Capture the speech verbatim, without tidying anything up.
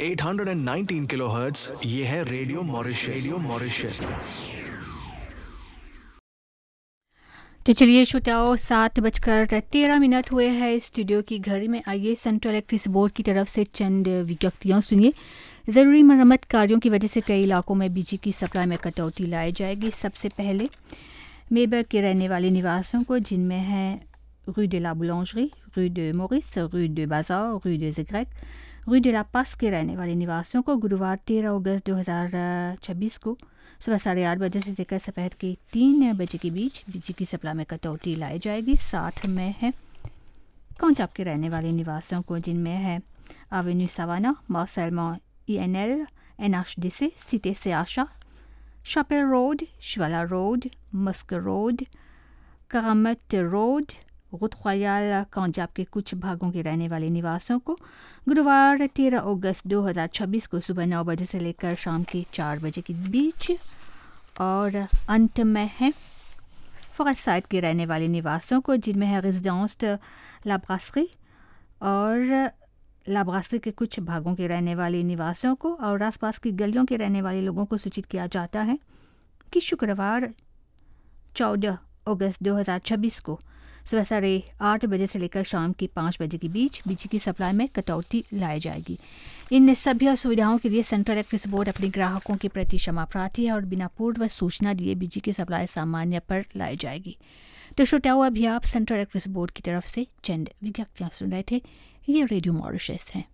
आठ सौ उन्नीस किलोहर्ट्ज। ये है रेडियो मॉरिशस। Radio Mauritius. तो चलिए श्रोताओं, सात बजकर तेरह मिनट हुए हैं स्टूडियो की घड़ी में। आइए सेंट्रल इलेक्ट्रिसिटी बोर्ड की तरफ से चंद विज्ञप्तियाँ सुनिए। ज़रूरी मरम्मत कार्यों की वजह से कई इलाकों में बिजली की सप्लाई में कटौती लाई जाएगी। सबसे पहले मेबर के रहने वाले निवासियों को, जिनमें है रू de la Boulangerie, रू de Maurice, रू de Bazar, रू de Zegrec, रू de la Passe के रहने वाले निवासियों को गुरुवार तेरह अगस्त दो हज़ार छब्बीस को सुबह साढ़े आठ बजे से लेकर दोपहर के तीन बजे के बीच बिजली की सप्लाई में कटौती लाई जाएगी। साथ में है कौंचाप के रहने वाले निवासियों को, जिनमें है Avenue savanna, मार्सेलमा E N L, N H D C, city से आशा, शापेल रोड, शिवाला रोड, मस्क रोड, करामत रोड, रूट रॉयल कौंजाब के कुछ भागों के रहने वाले निवासियों को गुरुवार तेरह अगस्त दो हज़ार छब्बीस को सुबह नौ बजे से लेकर शाम के चार बजे के बीच। और अंत में है फॉरेस्ट साइड के रहने वाले निवासियों को, जिनमें है रेजिडेंस ला ब्रासरी और ला ब्रासरी के कुछ भागों के रहने वाले निवासियों को और आसपास की गलियों के रहने वाले लोगों को सूचित किया जाता है कि शुक्रवार चौदह अगस्त दो हज़ार छब्बीस को सुबह साढ़े आठ बजे से लेकर शाम के पाँच बजे के बीच बिजली की सप्लाई में कटौती लाई जाएगी। इन सभी सुविधाओं के लिए सेंट्रल इलेक्ट्रिसिटी बोर्ड अपने ग्राहकों के प्रति क्षमा प्रार्थी है और बिना पूर्व सूचना दिए बिजली की सप्लाई सामान्य पर लाई जाएगी। तो श्रोताओं, अभी आप सेंट्रल इलेक्ट्रिसिटी बोर्ड की तरफ से चंद विज्ञप्तियाँ सुन रहे थे। ये रेडियो मॉरिशस है।